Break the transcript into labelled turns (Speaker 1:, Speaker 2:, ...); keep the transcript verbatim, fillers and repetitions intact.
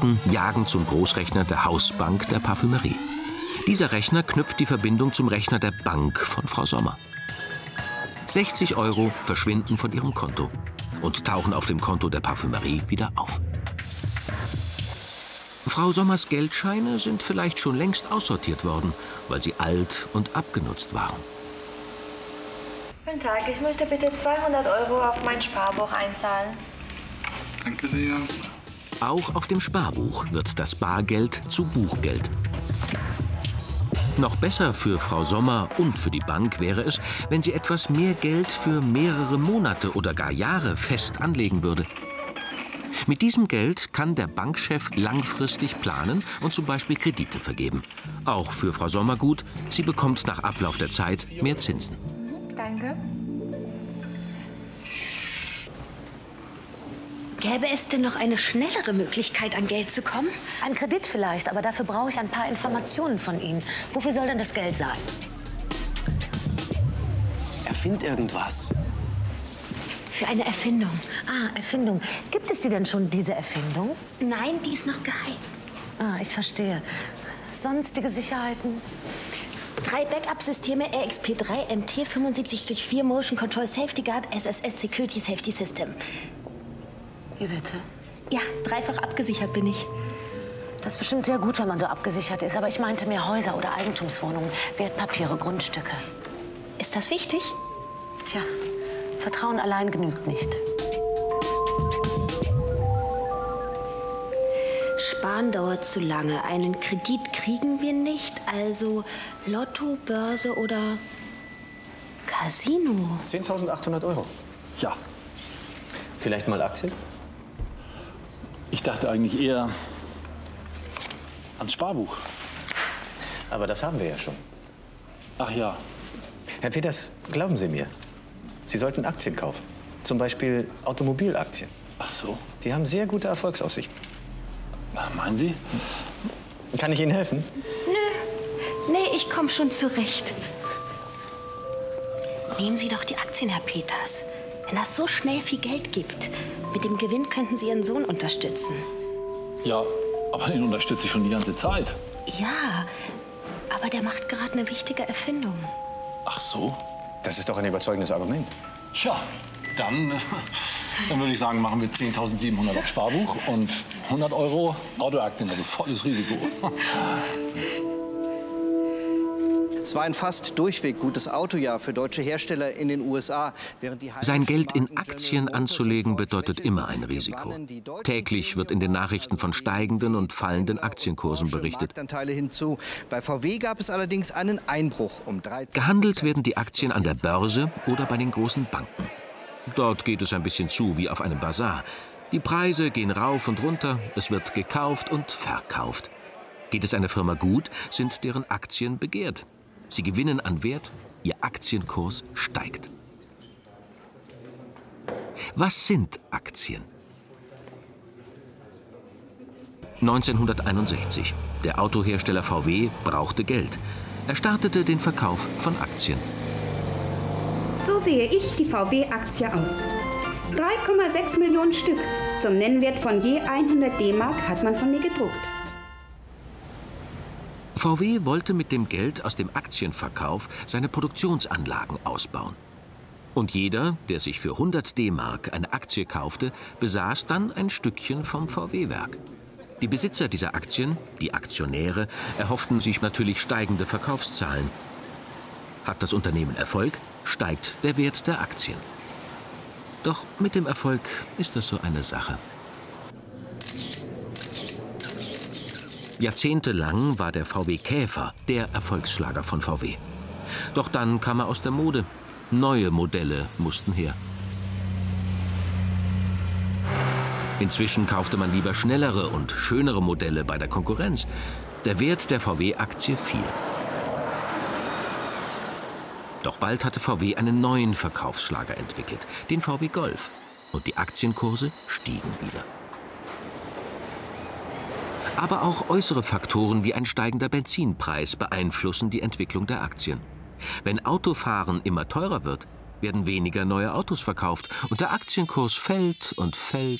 Speaker 1: Daten jagen zum Großrechner der Hausbank der Parfümerie. Dieser Rechner knüpft die Verbindung zum Rechner der Bank von Frau Sommer. sechzig Euro verschwinden von ihrem Konto und tauchen auf dem Konto der Parfümerie wieder auf. Frau Sommers Geldscheine sind vielleicht schon längst aussortiert worden, weil sie alt und abgenutzt waren.
Speaker 2: Guten Tag, ich möchte bitte zweihundert Euro auf mein Sparbuch einzahlen.
Speaker 3: Danke sehr.
Speaker 1: Auch auf dem Sparbuch wird das Bargeld zu Buchgeld. Noch besser für Frau Sommer und für die Bank wäre es, wenn sie etwas mehr Geld für mehrere Monate oder gar Jahre fest anlegen würde. Mit diesem Geld kann der Bankchef langfristig planen und zum Beispiel Kredite vergeben. Auch für Frau Sommer gut, sie bekommt nach Ablauf der Zeit mehr Zinsen.
Speaker 2: Danke.
Speaker 4: Gäbe es denn noch eine schnellere Möglichkeit, an Geld zu kommen?
Speaker 5: Ein Kredit vielleicht, aber dafür brauche ich ein paar Informationen von Ihnen. Wofür soll denn das Geld sein?
Speaker 6: Erfind irgendwas.
Speaker 4: Für eine Erfindung.
Speaker 5: Ah, Erfindung. Gibt es die denn schon, diese Erfindung?
Speaker 4: Nein, die ist noch geheim.
Speaker 5: Ah, ich verstehe. Sonstige Sicherheiten?
Speaker 4: Drei Backup-Systeme R X P drei M T fünfundsiebzig vier Motion Control Safety Guard S S S Security Safety System.
Speaker 5: Wie bitte?
Speaker 4: Ja, dreifach abgesichert bin ich.
Speaker 5: Das ist bestimmt sehr gut, wenn man so abgesichert ist. Aber ich meinte mehr Häuser oder Eigentumswohnungen, Wertpapiere, Grundstücke.
Speaker 4: Ist das wichtig?
Speaker 5: Tja, Vertrauen allein genügt nicht.
Speaker 4: Sparen dauert zu lange. Einen Kredit kriegen wir nicht. Also Lotto, Börse oder Casino.
Speaker 6: zehntausendachthundert Euro.
Speaker 3: Ja.
Speaker 6: Vielleicht mal Aktien?
Speaker 3: Ich dachte eigentlich eher ans Sparbuch.
Speaker 6: Aber das haben wir ja schon.
Speaker 3: Ach ja.
Speaker 6: Herr Peters, glauben Sie mir, Sie sollten Aktien kaufen. Zum Beispiel Automobilaktien.
Speaker 3: Ach so.
Speaker 6: Die haben sehr gute Erfolgsaussichten.
Speaker 3: Meinen Sie?
Speaker 6: Kann ich Ihnen helfen?
Speaker 4: Nö. Nee, ich komme schon zurecht. Nehmen Sie doch die Aktien, Herr Peters. Wenn es so schnell viel Geld gibt, mit dem Gewinn könnten Sie Ihren Sohn unterstützen.
Speaker 3: Ja, aber den unterstütze ich schon die ganze Zeit.
Speaker 4: Ja, aber der macht gerade eine wichtige Erfindung.
Speaker 3: Ach so?
Speaker 6: Das ist doch ein überzeugendes Argument.
Speaker 3: Tja, dann, dann würde ich sagen, machen wir zehntausendsiebenhundert auf Sparbuch und hundert Euro Autoaktien, also volles Risiko.
Speaker 7: Es war ein fast durchweg gutes Autojahr für deutsche Hersteller in den U S A. Während die
Speaker 1: Sein Geld in Aktien anzulegen bedeutet immer ein Risiko. Täglich wird in den Nachrichten von steigenden und fallenden Aktienkursen berichtet.
Speaker 7: Hinzu. Bei V W gab es allerdings einen Einbruch um dreizehn Prozent.
Speaker 1: Gehandelt werden die Aktien an der Börse oder bei den großen Banken. Dort geht es ein bisschen zu wie auf einem Basar. Die Preise gehen rauf und runter, es wird gekauft und verkauft. Geht es einer Firma gut, sind deren Aktien begehrt. Sie gewinnen an Wert, ihr Aktienkurs steigt. Was sind Aktien? neunzehnhunderteinundsechzig. Der Autohersteller V W brauchte Geld. Er startete den Verkauf von Aktien.
Speaker 8: So sehe ich die V W-Aktie aus. drei Komma sechs Millionen Stück. Zum Nennwert von je hundert D-Mark hat man von mir gedruckt.
Speaker 1: V W wollte mit dem Geld aus dem Aktienverkauf seine Produktionsanlagen ausbauen. Und jeder, der sich für hundert D-Mark eine Aktie kaufte, besaß dann ein Stückchen vom V W-Werk. Die Besitzer dieser Aktien, die Aktionäre, erhofften sich natürlich steigende Verkaufszahlen. Hat das Unternehmen Erfolg, steigt der Wert der Aktien. Doch mit dem Erfolg ist das so eine Sache. Jahrzehntelang war der V W Käfer der Erfolgsschlager von V W. Doch dann kam er aus der Mode. Neue Modelle mussten her. Inzwischen kaufte man lieber schnellere und schönere Modelle bei der Konkurrenz. Der Wert der V W-Aktie fiel. Doch bald hatte V W einen neuen Verkaufsschlager entwickelt, den V W Golf. Und die Aktienkurse stiegen wieder. Aber auch äußere Faktoren wie ein steigender Benzinpreis beeinflussen die Entwicklung der Aktien. Wenn Autofahren immer teurer wird, werden weniger neue Autos verkauft und der Aktienkurs fällt und fällt